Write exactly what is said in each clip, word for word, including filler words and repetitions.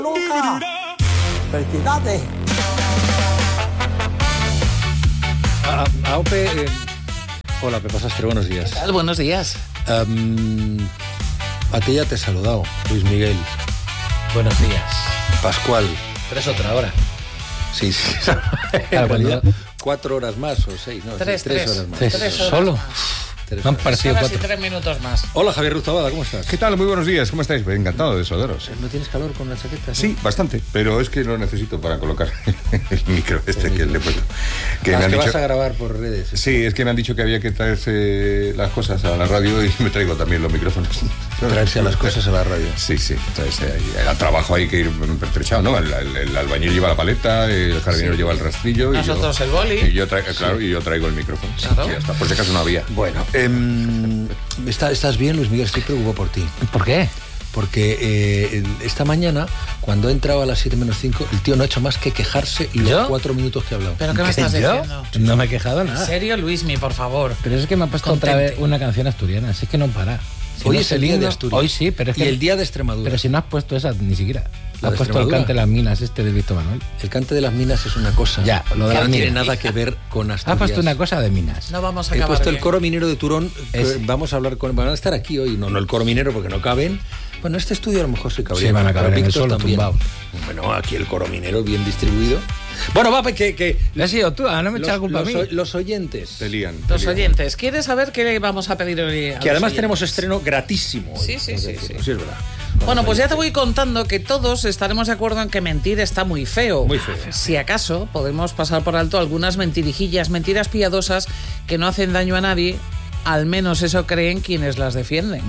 Luca, felicidades. A, a Ope, eh, hola, Pepa Sastre, buenos días. ¿Qué tal? Buenos días. Um, a ti ya te he saludado, Luis Miguel. Buenos días. Pascual. Pero es otra hora. Sí, sí. Claro, cuando... Cuatro horas más o seis, no, tres, sí, tres, tres horas más. Tres, Tres horas ¿Solo? Más. Tres Me han horas. parecido Horas cuatro. y tres minutos más. Hola, Javier Ruzabada, ¿cómo estás? ¿Qué tal? Muy buenos días, ¿cómo estáis? Encantado de saludaros. ¿No tienes calor con la chaqueta? Sí, bastante, pero es que lo necesito para colocar el micro este el que le he puesto. Que Ah, me han que dicho... vas a grabar por redes. Sí, es que me han dicho que había que traerse las cosas a la radio y me traigo también los micrófonos. Traerse a las cosas a la radio. Sí, sí, traerse ahí. Al trabajo hay que ir pertrechado, ¿no? El, el, el albañil lleva la paleta, el jardinero Sí. lleva el rastrillo. Nosotros y yo, el boli. Y yo, tra claro, y yo traigo el micrófono. Claro. Y ya está, por si acaso no había. Bueno, eh, ¿está, ¿estás bien, Luis Miguel? Estoy preocupado por ti. ¿Por qué? Porque eh, esta mañana, cuando he entrado a las siete menos cinco, el tío no ha hecho más que quejarse y los ¿Yo? cuatro minutos que ha hablado. ¿Pero qué me estás ¿Yo? diciendo? No me he quejado ¿En nada. serio, Luismi, por favor? Pero es que me ha puesto Contente. otra vez una canción asturiana. Si es que no para. Si Hoy no es el día himno- de Asturias. Hoy sí, pero es que... Y el día de Extremadura. Pero si no has puesto esa, ni siquiera. ¿La Has de puesto el Extremadura? cante de las minas este de Víctor Manuel. El cante de las minas es una cosa Ya, lo de que las no tiene minas. nada que ver con Asturias. Has puesto una cosa de minas. No vamos a He acabar puesto el bien. coro minero de Turón. que Es- Vamos a hablar con... Van a estar aquí hoy. No, no el coro minero porque no caben. Bueno, este estudio a lo mejor sí cabría. Sí, van a pero caber en el Víctor suelo, también. tumbados. Bueno, aquí el coro minero bien distribuido. Bueno, va, que... que ¿Le has sido tú? Ah, no me los, echas la culpa a los mí. o- los oyentes. Te lían. te Los lían. oyentes, ¿quieres saber qué le vamos a pedir hoy? a Que los además oyentes? tenemos estreno gratísimo. hoy, Sí, sí, tengo que sí, decirlo. sí. Sí, es verdad. Bueno, pues ya te voy contando que todos estaremos de acuerdo en que mentir está muy feo. Muy feo. Si acaso, podemos pasar por alto algunas mentirijillas, mentiras piadosas que no hacen daño a nadie, al menos eso creen quienes las defienden.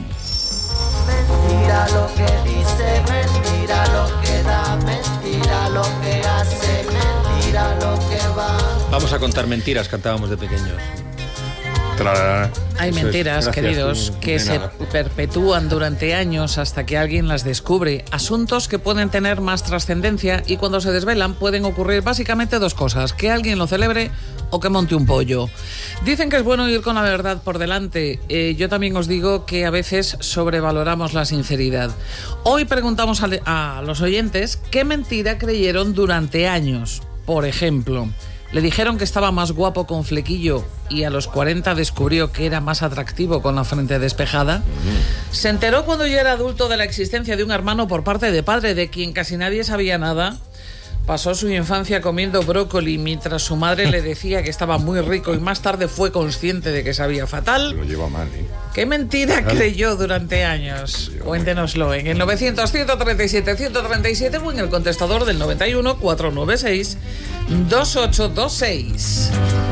Mentira lo que dice, mentira lo que da, mentira lo que hace, mentira lo que va. Vamos a contar mentiras, cantábamos de pequeños. Trarara. Hay Eso es. mentiras, Gracias, queridos, sí, que de se nada. perpetúan durante años hasta que alguien las descubre. Asuntos que pueden tener más trascendencia y cuando se desvelan pueden ocurrir básicamente dos cosas: que alguien lo celebre o que monte un pollo. Dicen que es bueno ir con la verdad por delante. Eh, yo también os digo que a veces sobrevaloramos la sinceridad. Hoy preguntamos a, le- a los oyentes qué mentira creyeron durante años. Por ejemplo, le dijeron que estaba más guapo con flequillo y a los cuarenta descubrió que era más atractivo con la frente despejada. Se enteró cuando ya era adulto de la existencia de un hermano por parte de padre de quien casi nadie sabía nada. Pasó su infancia comiendo brócoli mientras su madre le decía que estaba muy rico y más tarde fue consciente de que sabía fatal. Lo lleva mal, ¿eh? ¿Qué mentira creyó durante años? Cuéntenoslo en el novecientos, ciento treinta y siete, ciento treinta y siete o en el contestador del noventa y uno, cuatrocientos noventa y seis, veintiocho veintiséis.